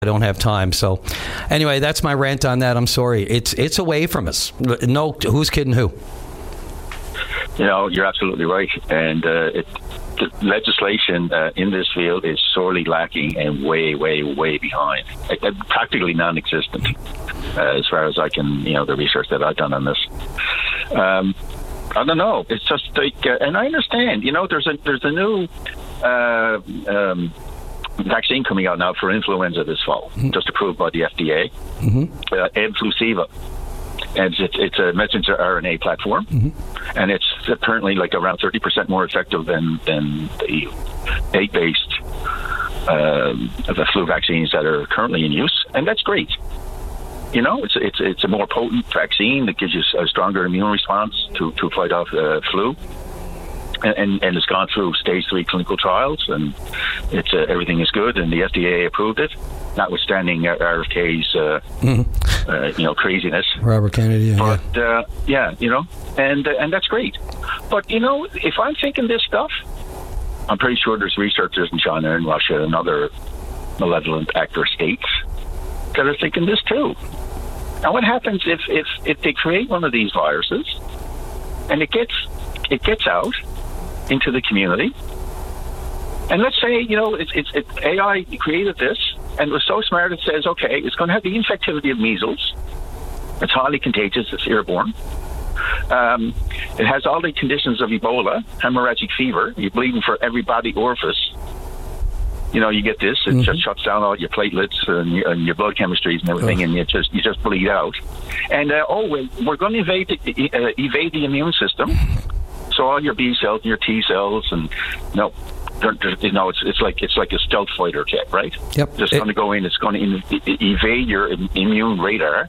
I don't have time. So anyway, that's my rant on that. I'm sorry. It's away from us. No, who's kidding who? You're absolutely right. And the legislation in this field is sorely lacking and way, way, way behind. Practically non-existent as far as I can, the research that I've done on this. I don't know. It's just like, and I understand, there's a new vaccine coming out now for influenza this fall, just approved by the FDA, Ebflusiva. And it's a messenger RNA platform, and it's apparently like around 30% more effective than the egg-based the flu vaccines that are currently in use, and that's great. It's a more potent vaccine that gives you a stronger immune response to fight off flu. And it's gone through stage 3 clinical trials, and it's everything is good, and the FDA approved it, notwithstanding RFK's craziness. Robert Kennedy, but and that's great. But if I'm thinking this stuff, I'm pretty sure there's researchers in China and Russia and other malevolent actor states that are thinking this too. Now, what happens if they create one of these viruses and it gets out into the community, and let's say it's AI created this and it was so smart it says, okay, it's going to have the infectivity of measles, it's highly contagious, it's airborne, it has all the conditions of Ebola, hemorrhagic fever, you're bleeding for every body orifice, you get this, it just shuts down all your platelets and your blood chemistries and everything, and you just bleed out, and we're going to evade the immune system. So all your B cells and your T cells, and it's like a stealth fighter jet, right? Yep. Just going to go in. It's going to evade your immune radar,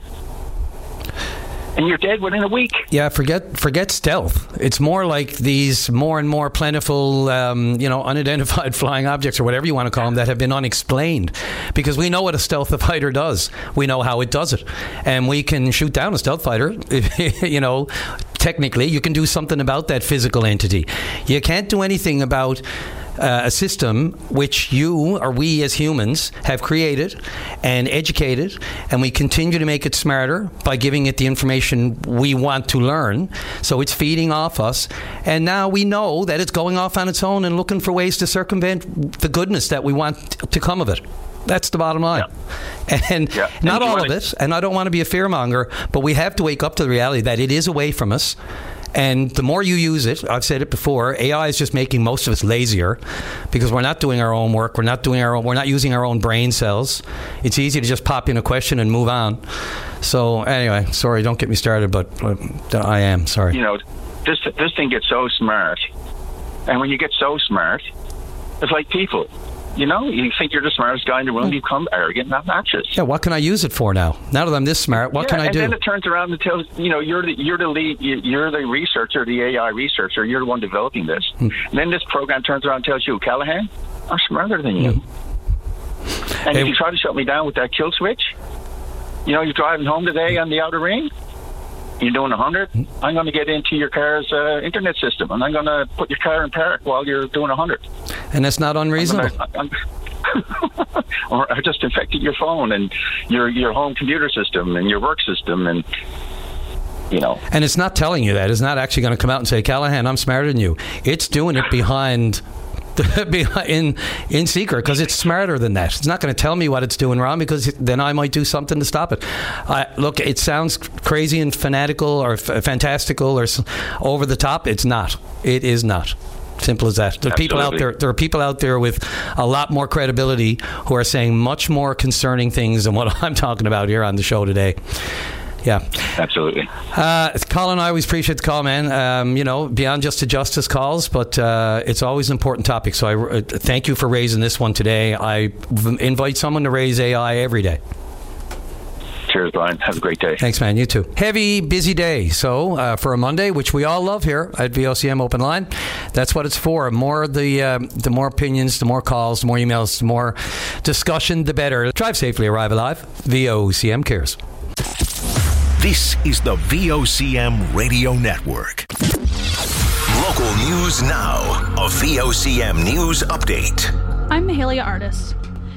and you're dead within a week. Yeah, forget stealth. It's more like these more and more plentiful, unidentified flying objects, or whatever you want to call them, that have been unexplained. Because we know what a stealth fighter does. We know how it does it, and we can shoot down a stealth fighter. Technically, you can do something about that physical entity. You can't do anything about a system which you or we as humans have created and educated, and we continue to make it smarter by giving it the information we want to learn. So it's feeding off us, and now we know that it's going off on its own and looking for ways to circumvent the goodness that we want to come of it. That's the bottom line. Yeah. And not all of it, and I don't want to be a fearmonger, but we have to wake up to the reality that it is away from us. And the more you use it, I've said it before, AI is just making most of us lazier because we're not doing our own work. We're not using our own brain cells. It's easy to just pop in a question and move on. So anyway, sorry, don't get me started, but I am sorry. This thing gets so smart, and when you get so smart, it's like people. You think you're the smartest guy in the room, you become arrogant and obnoxious. Yeah, what can I use it for now? Now that I'm this smart, what can I do? And then it turns around and tells, you're the lead, you're the researcher, the AI researcher, you're the one developing this. And then this program turns around and tells you, Callahan, I'm smarter than you. And if you try to shut me down with that kill switch, you're driving home today on the outer ring, you're doing 100, I'm going to get into your car's internet system, and I'm going to put your car in park while you're doing 100. And that's not unreasonable. Or I just infected your phone and your home computer system and your work system, and And it's not telling you that. It's not actually going to come out and say, Callahan, I'm smarter than you. It's doing it behind in secret because it's smarter than that. It's not going to tell me what it's doing wrong because then I might do something to stop it. Look, it sounds crazy and fanatical or fantastical or over the top. It's not. It is not. Simple as that. There are people out there. There are people out there with a lot more credibility who are saying much more concerning things than what I'm talking about here on the show today. Yeah, absolutely. Colin, I always appreciate the call, man. Beyond just the justice calls, but it's always an important topic. So I thank you for raising this one today. I invite someone to raise AI every day. Cheers, Brian. Have a great day. Thanks, man. You too. Heavy, busy day. So for a Monday, which we all love here at VOCM Open Line, that's what it's for. The more opinions, the more calls, the more emails, the more discussion, the better. Drive safely, arrive alive. VOCM cares. This is the VOCM Radio Network. Local news now. A VOCM news update. I'm Mahalia Artis.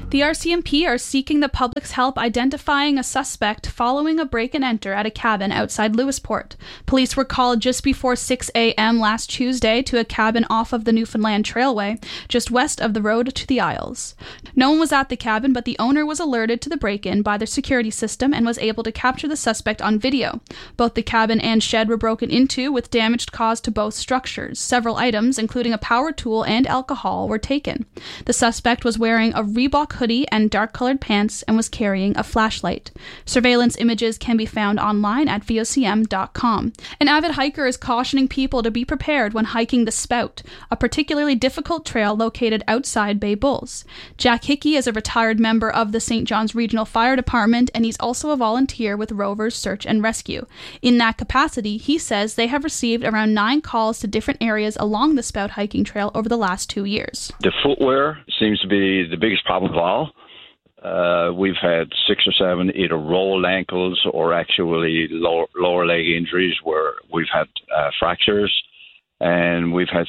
The RCMP are seeking the public's help identifying a suspect following a break and enter at a cabin outside Lewisport. Police were called just before 6 a.m. last Tuesday to a cabin off of the Newfoundland Trailway, just west of the road to the Isles. No one was at the cabin, but the owner was alerted to the break-in by their security system and was able to capture the suspect on video. Both the cabin and shed were broken into, with damage caused to both structures. Several items, including a power tool and alcohol, were taken. The suspect was wearing a Reebok hoodie and dark-colored pants and was carrying a flashlight. Surveillance images can be found online at vocm.com. An avid hiker is cautioning people to be prepared when hiking the Spout, a particularly difficult trail located outside Bay Bulls. Jack Hickey is a retired member of the St. John's Regional Fire Department, and he's also a volunteer with Rovers Search and Rescue. In that capacity, he says they have received around 9 calls to different areas along the Spout hiking trail over the last 2 years. The footwear seems to be the biggest problem of all. We've had 6 or 7 either rolled ankles or actually lower leg injuries where we've had fractures, and we've had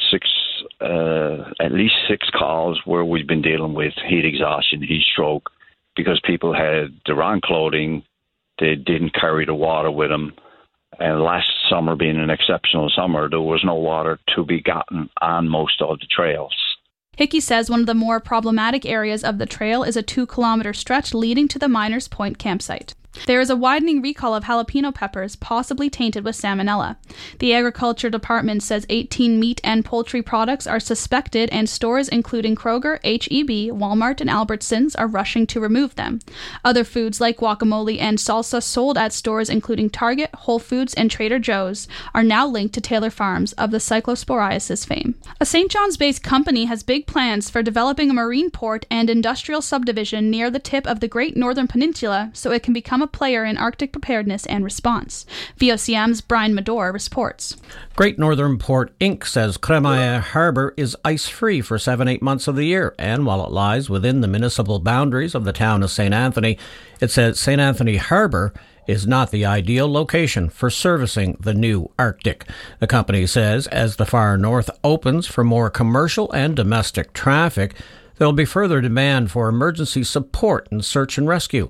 at least 6 calls where we've been dealing with heat exhaustion, heat stroke, because people had the wrong clothing, they didn't carry the water with them, and last summer being an exceptional summer, there was no water to be gotten on most of the trails. Hickey says one of the more problematic areas of the trail is a 2-kilometer stretch leading to the Miners Point campsite. There is a widening recall of jalapeno peppers, possibly tainted with salmonella. The Agriculture Department says 18 meat and poultry products are suspected, and stores including Kroger, H-E-B, Walmart, and Albertsons are rushing to remove them. Other foods like guacamole and salsa sold at stores including Target, Whole Foods, and Trader Joe's are now linked to Taylor Farms of the cyclosporiasis fame. A St. John's-based company has big plans for developing a marine port and industrial subdivision near the tip of the Great Northern Peninsula so it can become a player in Arctic preparedness and response. VOCM's Brian Medor reports. Great Northern Port Inc. says Cremaia Harbour is ice-free for 7-8 months of the year, and while it lies within the municipal boundaries of the town of St. Anthony, it says St. Anthony Harbour is not the ideal location for servicing the new Arctic. The company says as the far north opens for more commercial and domestic traffic, there will be further demand for emergency support and search and rescue.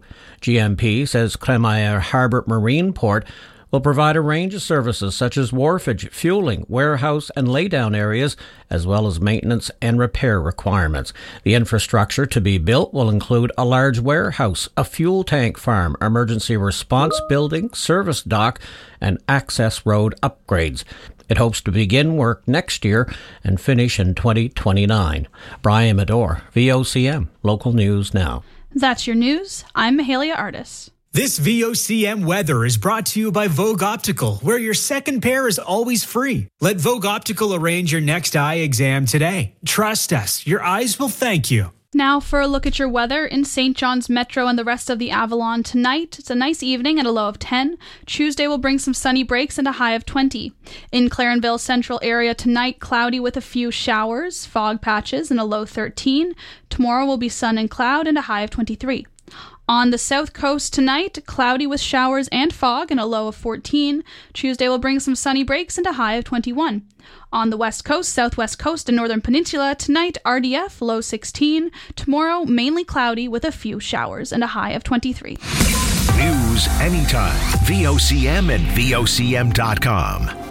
GMP says Cremaia Harbour Marine Port will provide a range of services such as wharfage, fueling, warehouse and laydown areas, as well as maintenance and repair requirements. The infrastructure to be built will include a large warehouse, a fuel tank farm, emergency response building, service dock, and access road upgrades. It hopes to begin work next year and finish in 2029. Brian Medor, VOCM, Local News Now. That's your news. I'm Mahalia Artis. This VOCM weather is brought to you by Vogue Optical, where your second pair is always free. Let Vogue Optical arrange your next eye exam today. Trust us, your eyes will thank you. Now for a look at your weather in St. John's Metro and the rest of the Avalon tonight. It's a nice evening at a low of 10. Tuesday will bring some sunny breaks and a high of 20. In Clarenville Central area tonight, cloudy with a few showers, fog patches, and a low 13. Tomorrow will be sun and cloud and a high of 23. On the south coast tonight, cloudy with showers and fog and a low of 14. Tuesday will bring some sunny breaks and a high of 21. On the west coast, southwest coast, and northern peninsula, tonight RDF, low 16. Tomorrow, mainly cloudy with a few showers and a high of 23. News anytime. VOCM and VOCM.com.